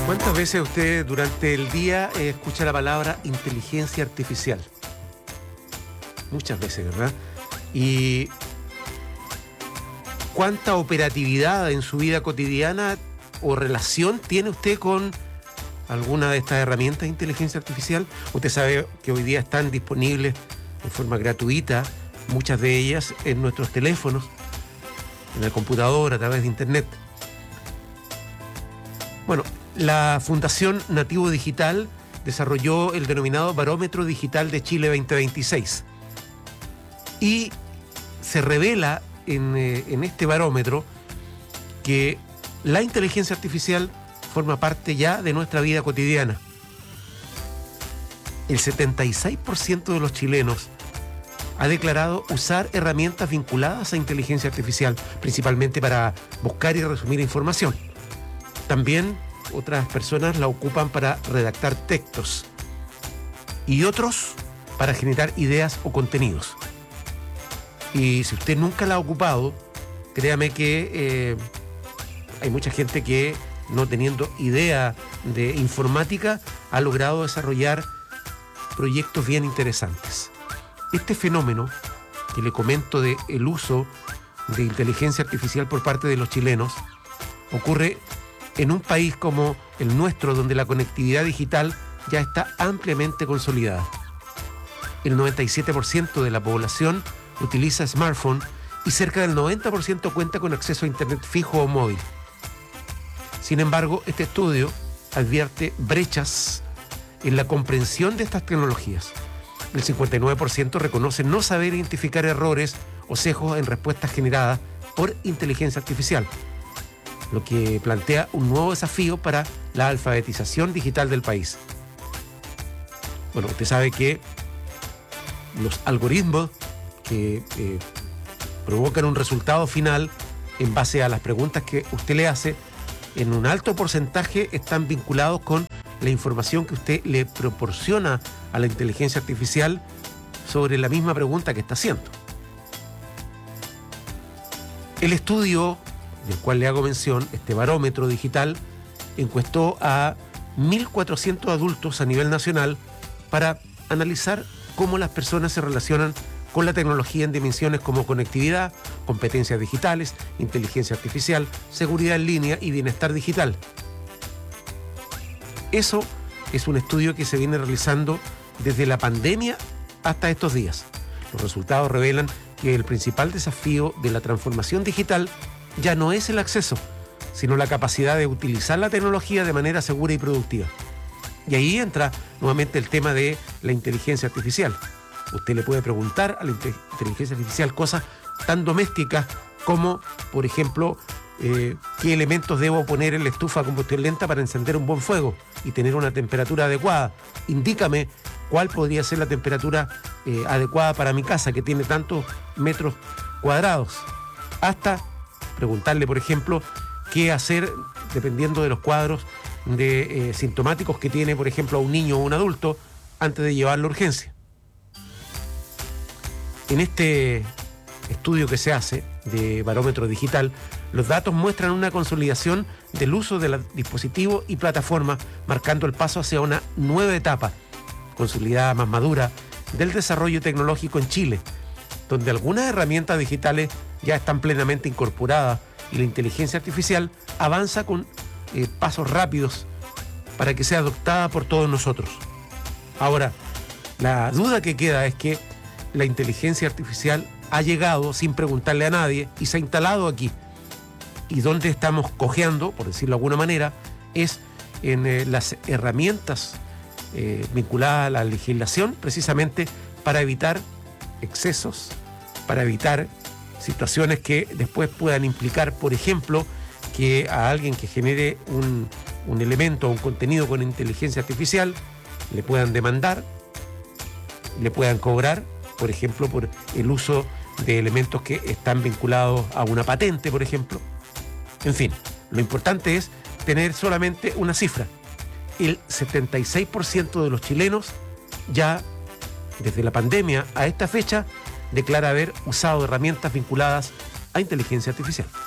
¿Cuántas veces usted durante el día escucha la palabra inteligencia artificial? Muchas veces, ¿verdad? ¿Y cuánta operatividad en su vida cotidiana o relación tiene usted con alguna de estas herramientas de inteligencia artificial? Usted sabe que hoy día están disponibles en forma gratuita, muchas de ellas en nuestros teléfonos, en el computador, a través de internet. Bueno, la Fundación Nativo Digital desarrolló el denominado Barómetro Digital de Chile 2026 y se revela en este barómetro que la inteligencia artificial forma parte ya de nuestra vida cotidiana. El 76% de los chilenos ha declarado usar herramientas vinculadas a inteligencia artificial, principalmente para buscar y resumir información. También otras personas la ocupan para redactar textos y otros para generar ideas o contenidos. Y si usted nunca la ha ocupado, créame que hay mucha gente que, no teniendo idea de informática, ha logrado desarrollar proyectos bien interesantes. Este fenómeno que le comento de el uso de inteligencia artificial por parte de los chilenos ocurre en un país como el nuestro, donde la conectividad digital ya está ampliamente consolidada. El 97% de la población utiliza smartphone y cerca del 90% cuenta con acceso a internet fijo o móvil. Sin embargo, este estudio advierte brechas en la comprensión de estas tecnologías. El 59% reconoce no saber identificar errores o sesgos en respuestas generadas por inteligencia artificial, lo que plantea un nuevo desafío para la alfabetización digital del país. Bueno, usted sabe que los algoritmos que provocan un resultado final en base a las preguntas que usted le hace, en un alto porcentaje están vinculados con la información que usted le proporciona a la inteligencia artificial sobre la misma pregunta que está haciendo. El estudio del cual le hago mención, este barómetro digital, encuestó a 1.400 adultos a nivel nacional para analizar cómo las personas se relacionan con la tecnología en dimensiones como conectividad, competencias digitales, inteligencia artificial, seguridad en línea y bienestar digital. Eso es un estudio que se viene realizando desde la pandemia hasta estos días. Los resultados revelan que el principal desafío de la transformación digital ya no es el acceso, sino la capacidad de utilizar la tecnología de manera segura y productiva. Y ahí entra nuevamente el tema de la inteligencia artificial. Usted le puede preguntar a la inteligencia artificial cosas tan domésticas como, por ejemplo, qué elementos debo poner en la estufa a combustión lenta para encender un buen fuego y tener una temperatura adecuada. Indícame cuál podría ser la temperatura adecuada para mi casa, que tiene tantos metros cuadrados. Hasta preguntarle, por ejemplo, qué hacer dependiendo de los cuadros de sintomáticos que tiene, por ejemplo, a un niño o un adulto antes de llevarlo a urgencia. En este estudio que se hace de barómetro digital, los datos muestran una consolidación del uso de los dispositivos y plataformas, marcando el paso hacia una nueva etapa, consolidada, más madura, del desarrollo tecnológico en Chile, donde algunas herramientas digitales ya están plenamente incorporadas y la inteligencia artificial avanza con pasos rápidos para que sea adoptada por todos nosotros. Ahora, la duda que queda es que la inteligencia artificial ha llegado sin preguntarle a nadie y se ha instalado aquí. Y donde estamos cojeando, por decirlo de alguna manera, es en las herramientas vinculadas a la legislación, precisamente para evitar excesos, para evitar situaciones que después puedan implicar, por ejemplo, que a alguien que genere un elemento o un contenido con inteligencia artificial le puedan demandar, le puedan cobrar, por ejemplo, por el uso de elementos que están vinculados a una patente, por ejemplo. En fin, lo importante es tener solamente una cifra. El 76% de los chilenos ya desde la pandemia a esta fecha declara haber usado herramientas vinculadas a inteligencia artificial.